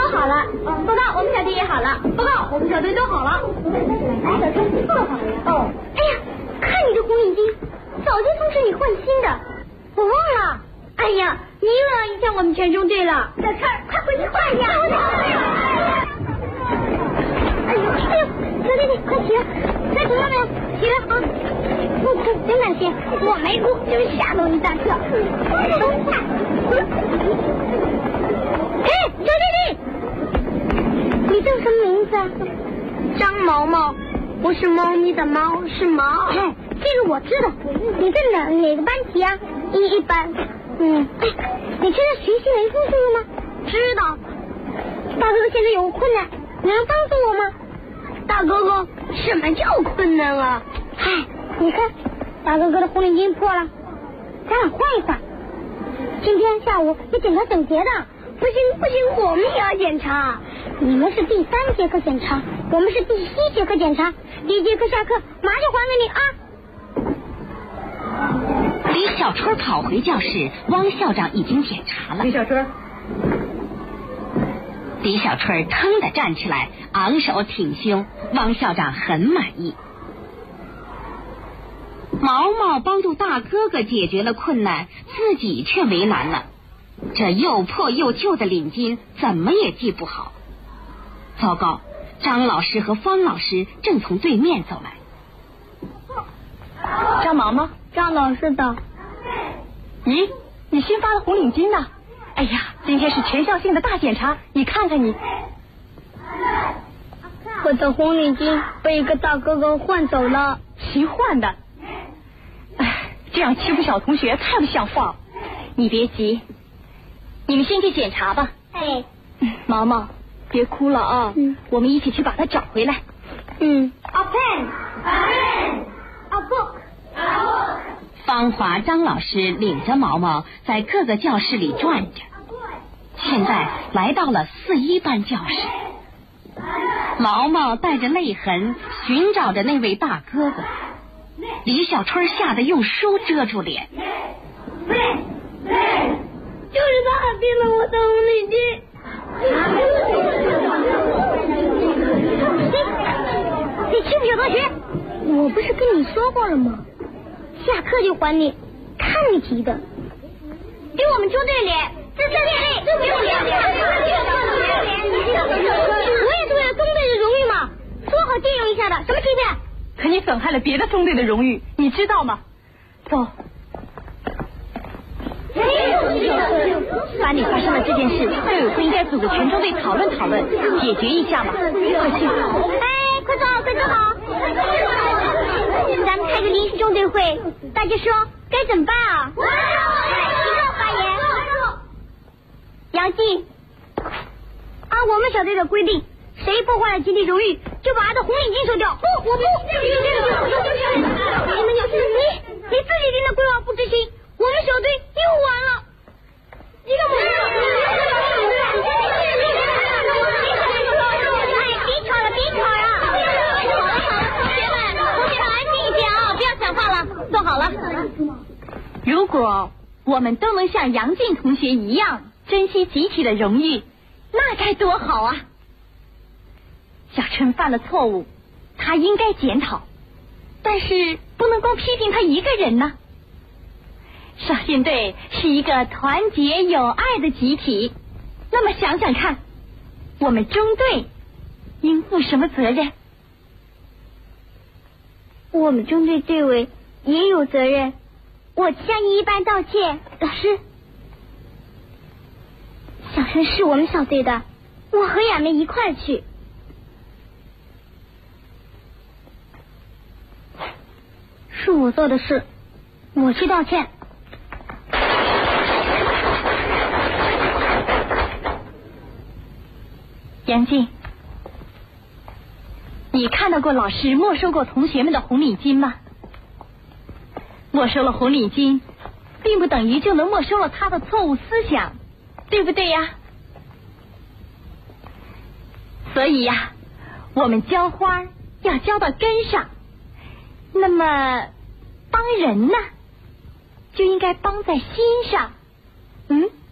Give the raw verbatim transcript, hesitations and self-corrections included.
都好了。报告，我们小队也好了。报告，我们小队都好了。哎，小春做好了呀。哦。哎呀，看你的红领巾，早就通知你换新的，我忘了。哎呀，你又要影响我们全中队了。小春，快回去换呀！哎呦哎呦，小弟弟，快起来！在床上没有？起来啊！不哭，真感谢。我没哭，就是吓到一大跳。哎，小弟弟，你叫什么名字啊？张毛毛，不是猫咪的猫，是毛。哎，这个我知道。你在哪哪个班级啊？一一班。嗯。哎，你知道学习雷锋树了吗？知道。大哥哥现在有困难，你能帮助我吗？大哥哥，什么叫困难啊？嗨，你看，大哥哥的红领巾破了，咱俩换一换。今天下午要检查整洁的。不行不行，我们也要检查。你们是第三节课检查，我们是第七节课检查。第一节课下课，马上还给你啊！ 李小春跑回教室，汪校长已经检查了。 李小春， 李小春腾地站起来，昂首挺胸。汪校长很满意。毛毛帮助大哥哥解决了困难，自己却为难了。这又破又旧的领巾怎么也系不好。糟糕，张老师和方老师正从对面走来。 张毛毛， 张老师的。 咦，你新发的红领巾呢？哎呀，今天是全校性的大检查，你看看你。 我的红领巾被一个大哥哥换走了。 谁换的？哎，这样欺负小同学太不像话了。你别急，你们先去检查吧。 哎， 毛毛，别哭了啊！嗯，我们一起去把它找回来。 嗯。A pen, a pen, a book, a book。 方华、张老师领着毛毛在各个教室里转着，现在来到了四一班教室。毛毛带着泪痕寻找着那位大哥哥。李小春吓得用书遮住脸。 就是他变了我的红领巾。你欺负小同学，我不是跟你说过了吗？下课就还你，看你急的。给我们中队脸，这三队，给我脸，我也是为了中队的荣誉嘛，说好借用一下的，什么欺骗？ 可你损害了别的中队的荣誉，你知道吗？走。班里发生了这件事，队委会应该组织全中队讨论讨论，解决一下嘛。快去！ 哎，快坐好，快坐好。咱们开个临时中队会，大家说该怎么办啊？集中发言。杨静，按我们小队的规定，谁破坏了集体荣誉，就把他的红领巾收掉。不，我不。你们要是你你自己定的规划不执行，我们小队又完了。一个母哎，别吵了，别吵了！同学们，同学们安静一点啊，不要讲话了，坐好了。 如果我们都能像杨静同学一样珍惜集体的荣誉，那该多好啊！小春犯了错误，他应该检讨，但是不能光批评他一个人呢。少先队是一个团结友爱的集体，那么想想看，我们中队应负什么责任？ 我们中队队委也有责任，我向一班道歉。老师，小春是我们小队的，我和亚梅一块儿去。是我做的事，我去道歉。 杨静，你看到过老师没收过同学们的红领巾吗？没收了红领巾，并不等于就能没收了他的错误思想，对不对呀？所以呀，我们浇花要浇到根上，那么帮人呢，就应该帮在心上，嗯。